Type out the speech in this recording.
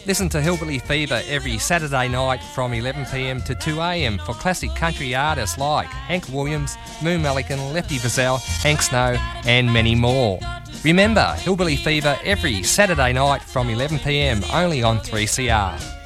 Listen to Hillbilly Fever every Saturday night from 11pm to 2am for classic country artists like Hank Williams, Moon Melican, Lefty Frizzell, Hank Snow and many more. Remember, Hillbilly Fever every Saturday night from 11pm only on 3CR.